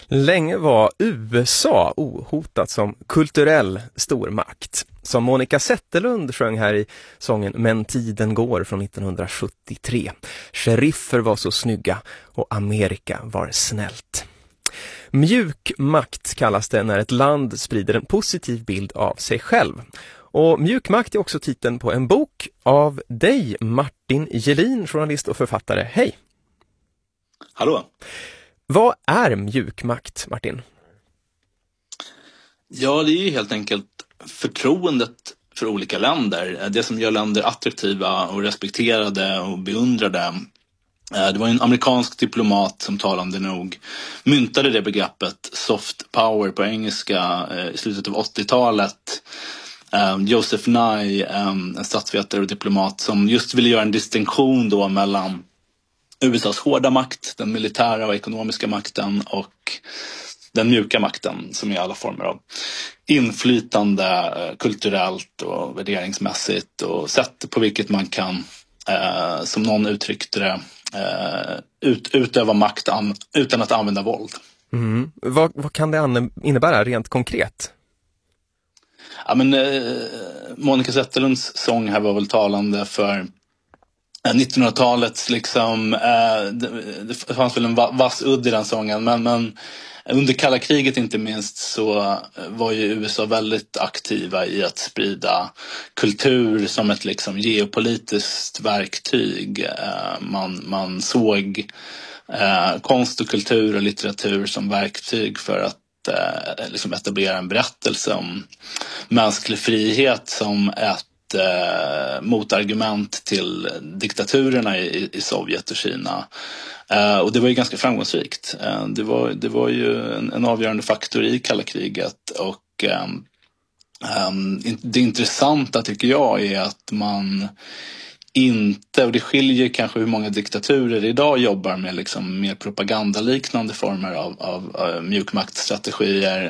Länge var USA ohotat som kulturell stormakt. Som Monica Zetterlund sjöng här i sången Men tiden går från 1973. Sheriffer var så snygga och Amerika var snällt. Mjuk makt kallas det när ett land sprider en positiv bild av sig själv. Och mjuk makt är också titeln på en bok av dig, Martin Gelin, journalist och författare. Hej! Hallå! Vad är mjuk makt, Martin? Ja, det är ju helt enkelt förtroendet för olika länder. Det som gör länder attraktiva och respekterade och beundrade. Det var en amerikansk diplomat som talande nog myntade det begreppet soft power på engelska i slutet av 80-talet. Joseph Nye, en statsvetare och diplomat som just ville göra en distinktion då mellan USAs hårda makt, den militära och ekonomiska makten och den mjuka makten som är alla former av inflytande kulturellt och värderingsmässigt och sätt på vilket man kan, som någon uttryckte det, utöva makt utan att använda våld. Mm. Vad kan det innebära rent konkret? Ja, men Monica Zetterlunds sång här var väl talande för 1900-talets liksom, det fanns väl en vass udd i den sången, men under kalla kriget inte minst så var ju USA väldigt aktiva i att sprida kultur som ett liksom geopolitiskt verktyg. Man såg konst och kultur och litteratur som verktyg för att liksom etablera en berättelse om mänsklig frihet som ett motargument till diktaturerna i Sovjet och Kina. Och det var ju ganska framgångsrikt. Det var ju en avgörande faktor i kalla kriget. Och det intressanta tycker jag är att man inte, och det skiljer kanske hur många diktaturer idag jobbar med liksom mer propagandaliknande former av mjukmaktstrategier.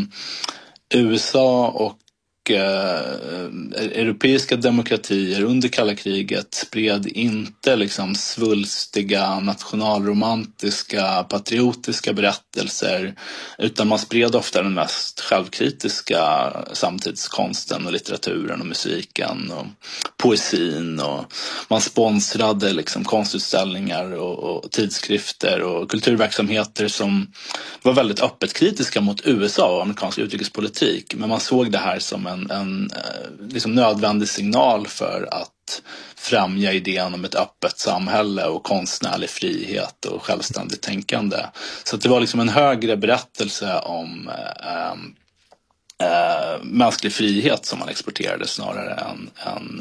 USA och europeiska demokratier under kalla kriget spred inte liksom svulstiga, nationalromantiska, patriotiska berättelser, utan man spred ofta den mest självkritiska samtidskonsten och litteraturen och musiken och poesin, och man sponsrade liksom konstutställningar och tidskrifter och kulturverksamheter som var väldigt öppet kritiska mot USA och amerikansk utrikespolitik, men man såg det här som en liksom nödvändig signal för att främja idén om ett öppet samhälle och konstnärlig frihet och självständigt tänkande. Så att det var liksom en högre berättelse om mänsklig frihet som man exporterade snarare än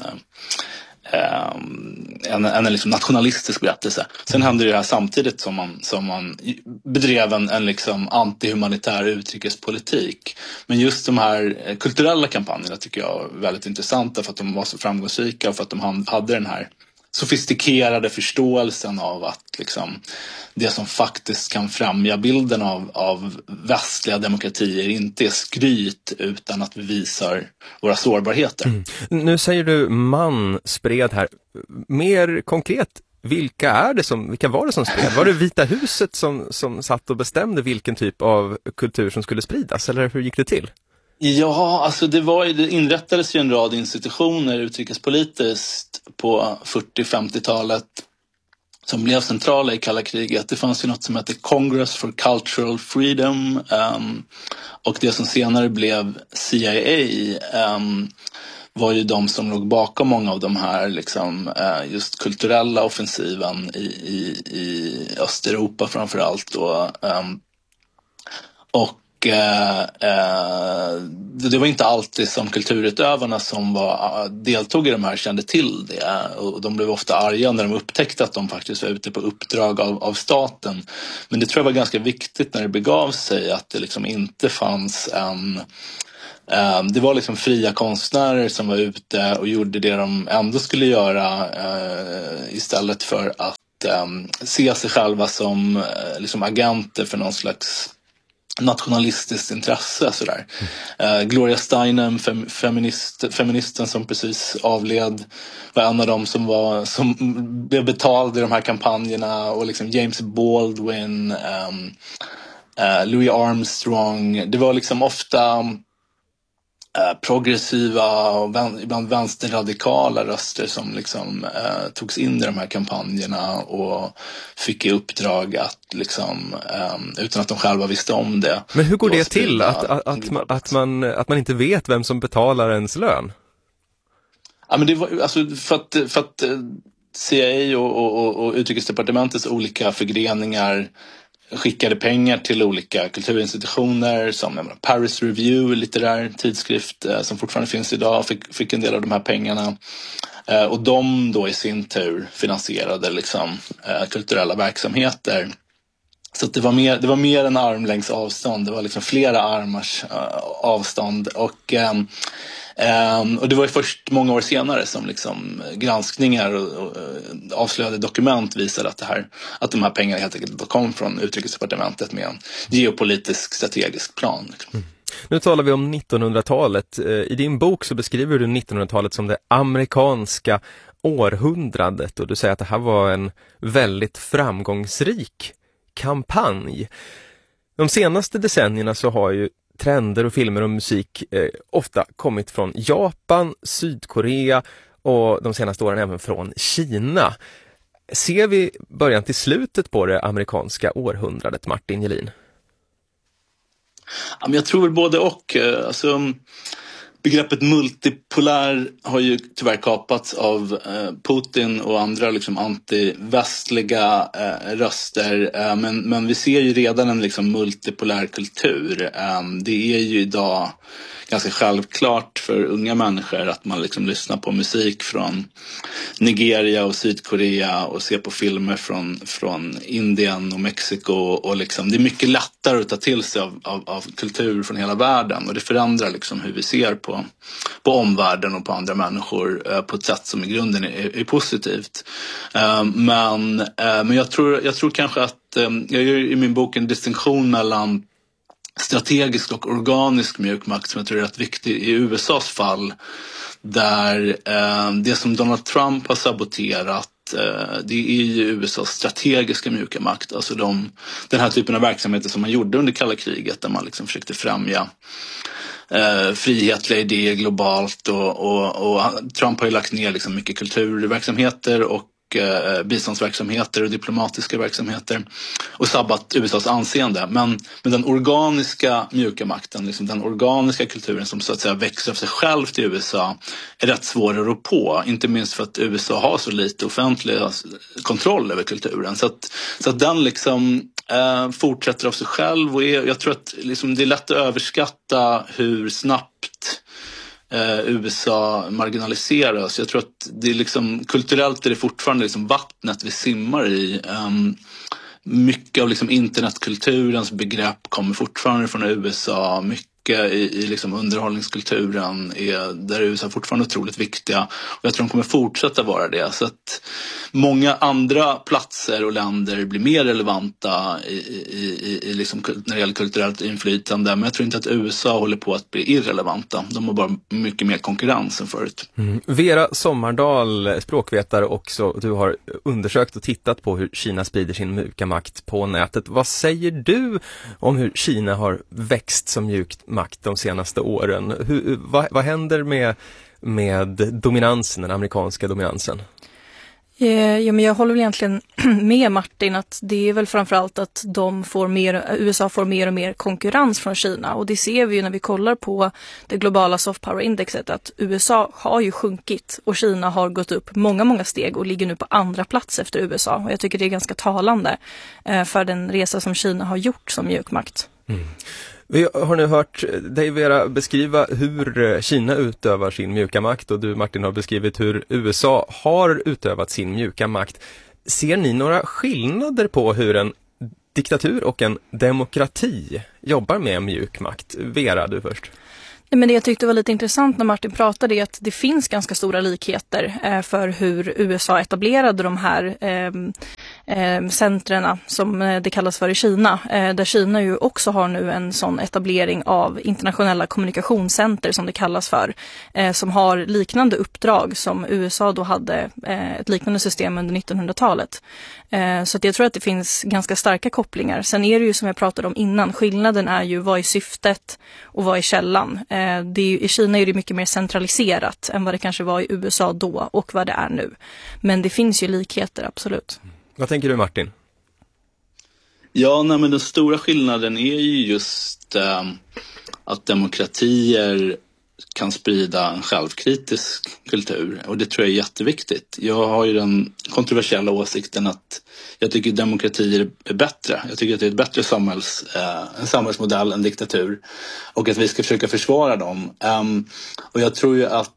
en liksom nationalistisk berättelse. Sen hände det här samtidigt som man bedrev en liksom antihumanitär utrikespolitik. Men just de här kulturella kampanjerna tycker jag är väldigt intressanta för att de var så framgångsrika och för att de hade den här sofistikerade förståelsen av att liksom det som faktiskt kan främja bilden av västliga demokratier inte är skryt utan att vi visar våra sårbarheter. Mm. Nu säger du man spred här. Mer konkret, vilka var det som spred? Var det Vita huset som satt och bestämde vilken typ av kultur som skulle spridas, eller hur gick det till? Ja, alltså det inrättades ju en rad institutioner utrikespolitiskt på 40-50-talet som blev centrala i kalla kriget. Det fanns ju något som hette Congress for Cultural Freedom och det som senare blev CIA var ju de som låg bakom många av de här liksom, just kulturella offensiven i Östeuropa framförallt då. Och det var inte alltid som kulturutövarna som deltog i de här kände till det, och de blev ofta arga när de upptäckte att de faktiskt var ute på uppdrag av staten. Men det tror jag var ganska viktigt när det begav sig att det liksom inte fanns det var liksom fria konstnärer som var ute och gjorde det de ändå skulle göra istället för att se sig själva som liksom agenter för någon slags nationalistiskt intresse sådär. Gloria Steinem, feministen som precis avled, var en av dem som blev betald i de här kampanjerna, och liksom James Baldwin, Louis Armstrong. Det var liksom ofta progressiva och ibland vänsterradikala röster som liksom togs in i de här kampanjerna och fick i uppdrag att liksom, utan att de själva visste om det. Men hur går det till att man inte vet vem som betalar ens lön? Ja, men det var alltså för att CIA och Utrikesdepartementets olika förgreningar skickade pengar till olika kulturinstitutioner som Paris Review, litterär tidskrift som fortfarande finns idag, fick en del av de här pengarna. Och de då i sin tur finansierade liksom kulturella verksamheter. Så att det var mer än armlängds avstånd, det var liksom flera armars avstånd. Och det var ju först många år senare som liksom granskningar och avslöjade dokument visade att de här pengarna helt enkelt kom från Utrikesdepartementet med en geopolitisk strategisk plan. Nu talar vi om 1900-talet. I din bok så beskriver du 1900-talet som det amerikanska århundradet och du säger att det här var en väldigt framgångsrik kampanj. De senaste decennierna så har ju trender och filmer och musik ofta kommit från Japan, Sydkorea och de senaste åren även från Kina. Ser vi början till slutet på det amerikanska århundradet, Martin Gelin? Ja, men jag tror väl både och. Alltså, begreppet multipolär har ju tyvärr kapats av Putin och andra liksom antivästliga röster. Men vi ser ju redan en liksom multipolär kultur. Det är ju idag ganska självklart för unga människor att man liksom lyssnar på musik från Nigeria och Sydkorea och ser på filmer från Indien och Mexiko och liksom, det är mycket lättare att ta till sig av kultur från hela världen och det förändrar liksom hur vi ser på omvärlden och på andra människor på ett sätt som i grunden är positivt. Men jag tror kanske att jag gör i min bok en distinktion mellan strategisk och organisk mjukmakt som jag tror är rätt viktig i USAs fall, där det som Donald Trump har saboterat det är ju USAs strategiska mjuka makt, alltså den här typen av verksamheter som man gjorde under kalla kriget där man liksom försökte främja frihetliga idéer globalt och Trump har ju lagt ner liksom mycket kulturverksamheter och biståndsverksamheter och diplomatiska verksamheter och sabbat USAs anseende. Men den organiska mjuka makten, liksom den organiska kulturen som så att säga växer av sig själv till USA är rätt svår att rå på. Inte minst för att USA har så lite offentlig kontroll över kulturen. Så att den liksom fortsätter av sig själv och jag tror att liksom det är lätt att överskatta hur snabbt USA marginaliseras. Jag tror att det är liksom, kulturellt är det fortfarande liksom vattnet vi simmar i. Mycket av liksom internetkulturens begrepp kommer fortfarande från USA. Mycket i liksom underhållningskulturen där USA fortfarande otroligt viktiga. Och jag tror de kommer fortsätta vara det. Så att många andra platser och länder blir mer relevanta i liksom, när det gäller kulturellt inflytande. Men jag tror inte att USA håller på att bli irrelevanta. De har bara mycket mer konkurrens än förut. Vera Sommardal, språkvetare också. Du har undersökt och tittat på hur Kina sprider sin mjuka makt på nätet. Vad säger du om hur Kina har växt som mjukt makt de senaste åren? Vad händer med dominansen, den amerikanska dominansen? Ja, men jag håller väl egentligen med Martin att det är väl framförallt att USA får mer och mer konkurrens från Kina och det ser vi ju när vi kollar på det globala soft power indexet att USA har ju sjunkit och Kina har gått upp många steg och ligger nu på andra plats efter USA och jag tycker det är ganska talande för den resa som Kina har gjort som mjukmakt. Vi har nu hört dig Vera beskriva hur Kina utövar sin mjuka makt och du Martin har beskrivit hur USA har utövat sin mjuka makt. Ser ni några skillnader på hur en diktatur och en demokrati jobbar med mjuk makt? Vera, du först. Men det jag tyckte var lite intressant när Martin pratade är att det finns ganska stora likheter för hur USA etablerade de här centrerna som det kallas för i Kina. Där Kina ju också har nu en sån etablering av internationella kommunikationscenter som det kallas för. Som har liknande uppdrag som USA då hade ett liknande system under 1900-talet. Så att jag tror att det finns ganska starka kopplingar. Sen är det ju som jag pratade om innan, skillnaden är ju vad är syftet och vad är källan. I Kina är det mycket mer centraliserat än vad det kanske var i USA då och vad det är nu. Men det finns ju likheter, absolut. Vad tänker du, Martin? Ja, men den stora skillnaden är ju just att demokratier kan sprida en självkritisk kultur, och det tror jag är jätteviktigt. Jag har ju den kontroversiella åsikten att jag tycker demokratier är bättre. Jag tycker att det är ett bättre en samhällsmodell än diktatur, och att vi ska försöka försvara dem. Och jag tror ju att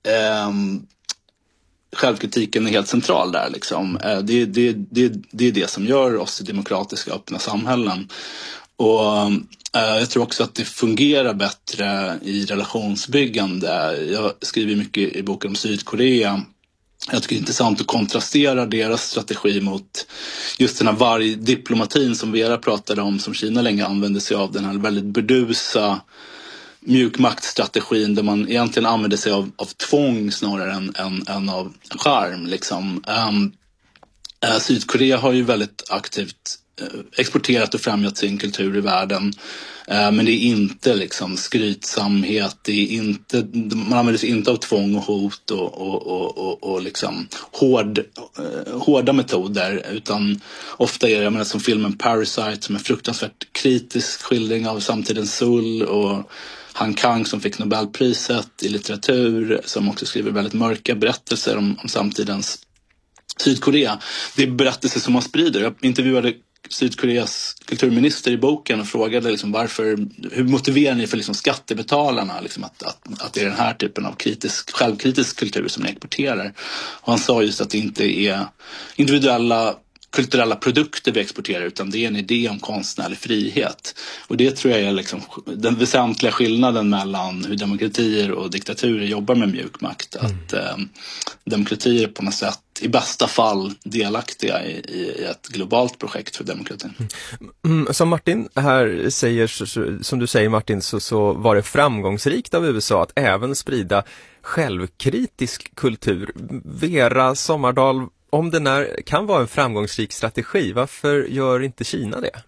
självkritiken är helt central där. Liksom. Det är det som gör oss till demokratiska öppna samhällen. Och jag tror också att det fungerar bättre i relationsbyggande. Jag skriver mycket i boken om Sydkorea. Jag tycker det är intressant att kontrastera deras strategi mot just den här vargdiplomatin som Vera pratade om, som Kina länge använde sig av. Den här väldigt burdusa mjukmaktstrategin där man egentligen använder sig av tvång snarare än av charm. Liksom. Sydkorea har ju väldigt aktivt exporterat och främjat sin kultur i världen, men det är inte liksom skrytsamhet, det är inte, man använder sig inte av tvång och hot och liksom hårda metoder, utan ofta är det, jag menar, som filmen Parasite som är fruktansvärt kritisk skildring av samtidens Seoul, och Han Kang som fick Nobelpriset i litteratur som också skriver väldigt mörka berättelser om samtidens Sydkorea. Det är berättelser som man sprider. Jag intervjuade Sydkoreas kulturminister i boken och frågade liksom hur motiverar ni för liksom skattebetalarna liksom att det är den här typen av självkritisk kultur som ni exporterar. Och han sa just att det inte är individuella kulturella produkter vi exporterar, utan det är en idé om konstnärlig frihet. Och det tror jag är liksom den väsentliga skillnaden mellan hur demokratier och diktaturer jobbar med mjukmakt. Att demokratier på något sätt i bästa fall delaktiga i ett globalt projekt för demokratin. Som Martin här säger, som du säger Martin, så var det framgångsrikt av USA att även sprida självkritisk kultur. Vera Sommardahl, om den kan vara en framgångsrik strategi, varför gör inte Kina det?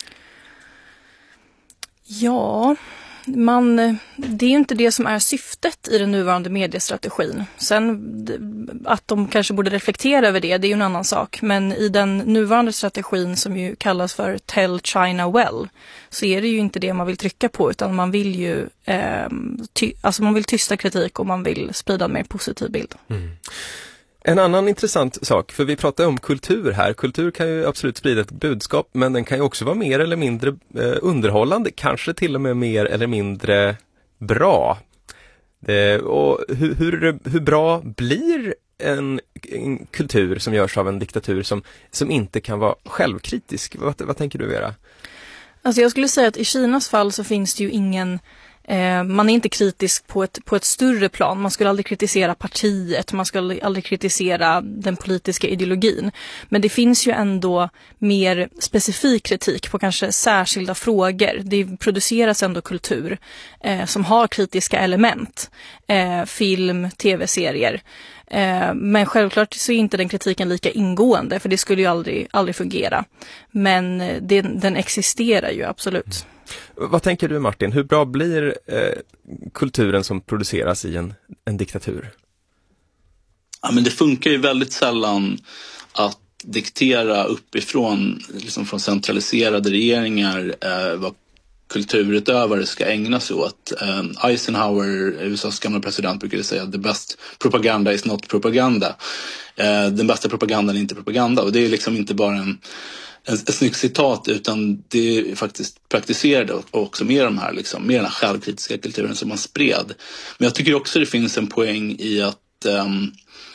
Ja, det är ju inte det som är syftet i den nuvarande mediestrategin. Sen att de kanske borde reflektera över det är ju en annan sak. Men i den nuvarande strategin som ju kallas för Tell China Well, så är det ju inte det man vill trycka på, utan man vill ju man vill tysta kritik och man vill sprida en mer positiv bild. En annan intressant sak, för vi pratar om kultur här. Kultur kan ju absolut sprida ett budskap, men den kan ju också vara mer eller mindre underhållande, kanske till och med mer eller mindre bra. Och hur bra blir en kultur som görs av en diktatur som inte kan vara självkritisk? Vad tänker du, Vera? Alltså jag skulle säga att i Kinas fall så finns det ju man är inte kritisk på ett större plan. Man skulle aldrig kritisera partiet, man skulle aldrig kritisera den politiska ideologin. Men det finns ju ändå mer specifik kritik på kanske särskilda frågor. Det produceras ändå kultur som har kritiska element. Film, tv-serier. Men självklart så är inte den kritiken lika ingående, för det skulle ju aldrig fungera. Men den existerar ju absolut. Vad tänker du, Martin? Hur bra blir kulturen som produceras i en diktatur? Ja, men det funkar ju väldigt sällan att diktera uppifrån, liksom från centraliserade regeringar, vad kulturutövare ska ägna sig åt. Eisenhower, USAs gamla president, brukade säga the best propaganda is not propaganda. Den bästa propagandan är inte propaganda, och det är liksom inte bara ett snyggt citat, utan det är faktiskt praktiserade och också med de här liksom, med den här självkritiska kulturen som man spred. Men jag tycker också det finns en poäng i att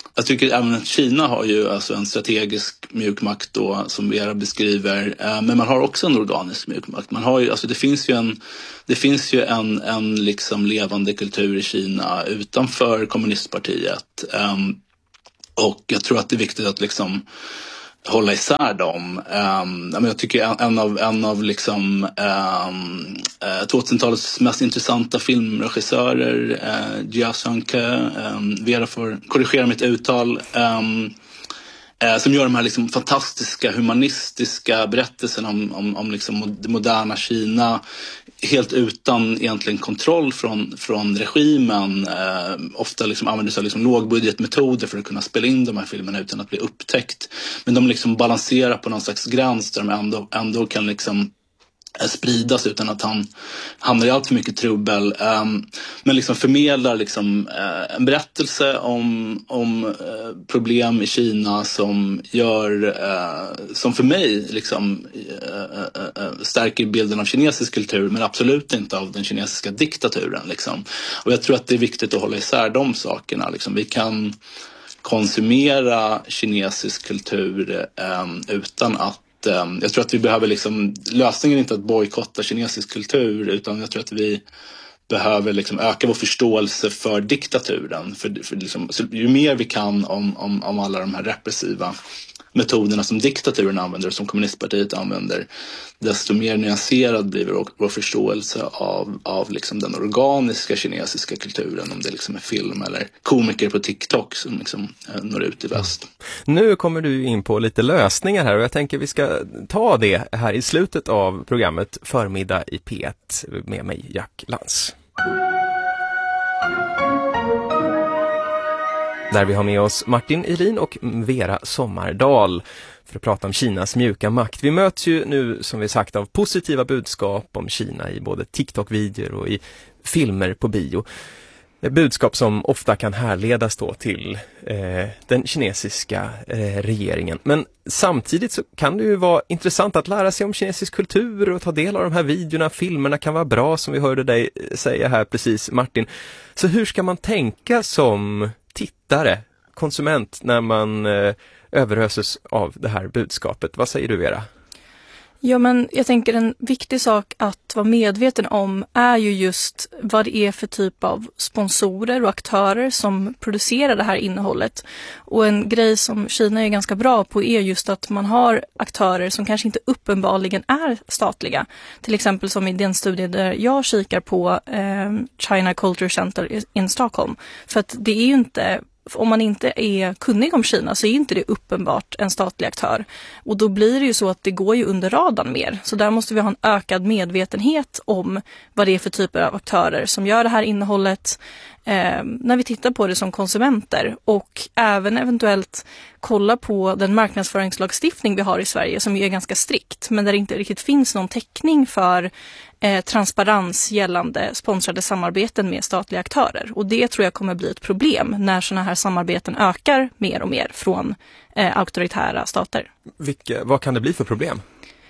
jag tycker även att Kina har ju alltså en strategisk mjukmakt då, som Vera beskriver, men man har också en organisk mjukmakt. Man har ju, alltså det finns ju en liksom levande kultur i Kina utanför kommunistpartiet, och jag tror att det är viktigt att liksom hålla isär dem. Jag tycker en av liksom 2000-talets mest intressanta filmregissörer, Jia Zhangke, Vera får korrigera mitt uttal, som gör de här liksom fantastiska humanistiska berättelserna om liksom det moderna Kina, helt utan egentligen kontroll från regimen. Ofta liksom använder sig av liksom lågbudgetmetoder för att kunna spela in de här filmerna utan att bli upptäckt. Men de liksom balanserar på någon slags gräns där de ändå kan liksom spridas utan att han hamnar i allt för mycket trubbel, men liksom förmedlar liksom en berättelse om problem i Kina som gör, som för mig liksom stärker bilden av kinesisk kultur, men absolut inte av den kinesiska diktaturen liksom. Och jag tror att det är viktigt att hålla isär de sakerna liksom. Vi kan konsumera kinesisk kultur utan att jag tror att vi behöver liksom, lösningen är inte att bojkotta kinesisk kultur, utan jag tror att vi behöver liksom öka vår förståelse för diktaturen. För liksom, ju mer vi kan om alla de här repressiva metoderna som diktaturen använder och som kommunistpartiet använder, desto mer nyanserad blir vår förståelse av liksom den organiska kinesiska kulturen, om det liksom är film eller komiker på TikTok som liksom når ut i väst. Nu kommer du in på lite lösningar här och jag tänker vi ska ta det här i slutet av programmet Förmiddag i P1 med mig, Jack Lantz. Där vi har med oss Martin Irin och Vera Sommardal för att prata om Kinas mjuka makt. Vi möts ju nu, som vi sagt, av positiva budskap om Kina i både TikTok-videor och i filmer på bio. Budskap som ofta kan härledas då till den kinesiska regeringen. Men samtidigt så kan det ju vara intressant att lära sig om kinesisk kultur och ta del av de här videorna. Filmerna kan vara bra, som vi hörde dig säga här precis, Martin. Så hur ska man tänka som tittare, konsument, när man överöses av det här budskapet? Vad säger du, Vera? Ja, men jag tänker en viktig sak att vara medveten om är ju just vad det är för typ av sponsorer och aktörer som producerar det här innehållet. Och en grej som Kina är ganska bra på är just att man har aktörer som kanske inte uppenbarligen är statliga. Till exempel som i den studie där jag kikar på China Culture Center in Stockholm. För att det är ju inte... Om man inte är kunnig om Kina så är inte det uppenbart en statlig aktör. Och då blir det ju så att det går ju under radarn mer. Så där måste vi ha en ökad medvetenhet om vad det är för typer av aktörer som gör det här innehållet när vi tittar på det som konsumenter. Och även eventuellt kolla på den marknadsföringslagstiftning vi har i Sverige som ju är ganska strikt. Men där det inte riktigt finns någon täckning för transparens gällande sponsrade samarbeten med statliga aktörer. Och det tror jag kommer bli ett problem när sådana här samarbeten ökar mer och mer från auktoritära stater. Vad kan det bli för problem?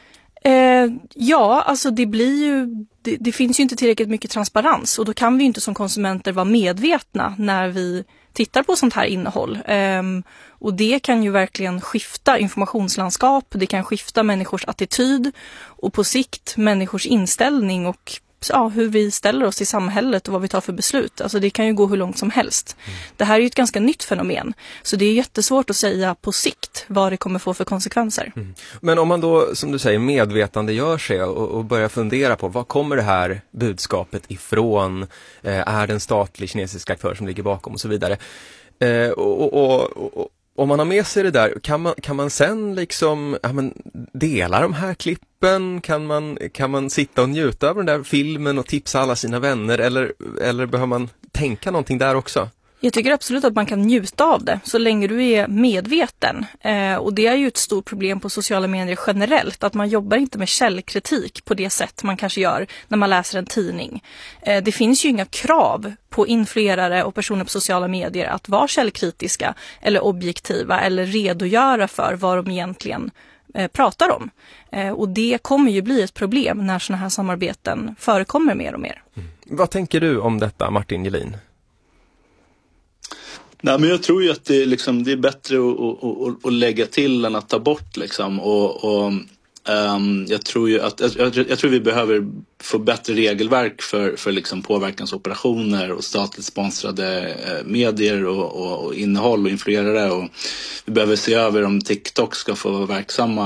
Ja, alltså det finns ju inte tillräckligt mycket transparens och då kan vi ju inte som konsumenter vara medvetna när vi tittar på sånt här innehåll. Och det kan ju verkligen skifta informationslandskap, det kan skifta människors attityd och på sikt människors inställning och hur vi ställer oss i samhället och vad vi tar för beslut. Alltså det kan ju gå hur långt som helst. Det här är ju ett ganska nytt fenomen. Så det är jättesvårt att säga på sikt vad det kommer få för konsekvenser. Men om man då, som du säger, medvetande gör sig och börjar fundera på vad kommer det här budskapet ifrån? Är det en statlig kinesisk aktör som ligger bakom och så vidare? Och om man har med sig det där, kan man sen liksom dela de här klippen? Kan man sitta och njuta av den där filmen och tipsa alla sina vänner? Eller behöver man tänka någonting där också? Jag tycker absolut att man kan njuta av det så länge du är medveten. Och det är ju ett stort problem på sociala medier generellt. Att man jobbar inte med källkritik på det sätt man kanske gör när man läser en tidning. Det finns ju inga krav på influerare och personer på sociala medier att vara källkritiska eller objektiva eller redogöra för vad de egentligen pratar om. Och det kommer ju bli ett problem när såna här samarbeten förekommer mer och mer. Vad tänker du om detta, Martin Gelin? Nej, men jag tror ju att det, liksom, det är bättre att lägga till än att ta bort. Liksom. Jag tror ju att jag tror vi behöver få bättre regelverk för liksom påverkansoperationer och statligt sponsrade medier och innehåll och influerare. Och vi behöver se över om TikTok ska få vara verksamma